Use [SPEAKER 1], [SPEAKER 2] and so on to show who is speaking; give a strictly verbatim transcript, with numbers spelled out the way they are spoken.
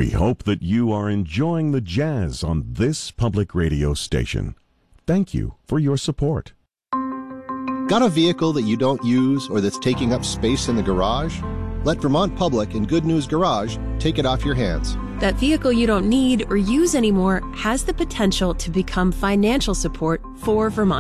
[SPEAKER 1] We hope that you are enjoying the jazz on this public radio station. Thank you for your support.
[SPEAKER 2] Got a vehicle that you don't use or that's taking up space in the garage? Let Vermont Public and Good News Garage take it off your hands.
[SPEAKER 3] That vehicle you don't need or use anymore has the potential to become financial support for Vermont.